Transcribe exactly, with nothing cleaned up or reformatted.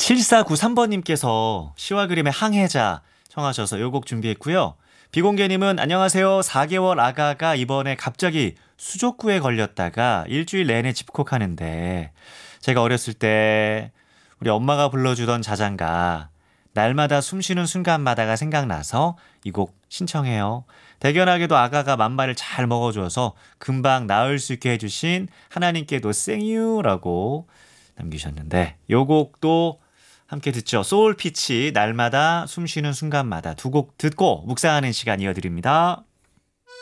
칠사구삼 번님께서 시와 그림의 항해자 청하셔서 요 곡 준비했고요. 비공개님은 안녕하세요. 사 개월 아가가 이번에 갑자기 수족구에 걸렸다가 일주일 내내 집콕하는데 제가 어렸을 때 우리 엄마가 불러주던 자장가 날마다 숨쉬는 순간마다가 생각나서 이 곡 신청해요. 대견하게도 아가가 맘마를 잘 먹어줘서 금방 나을 수 있게 해주신 하나님께도 생유라고 남기셨는데 요 곡도 함께 듣죠. 소울피치 날마다 숨쉬는 순간마다 두 곡 듣고 묵상하는 시간 이어드립니다.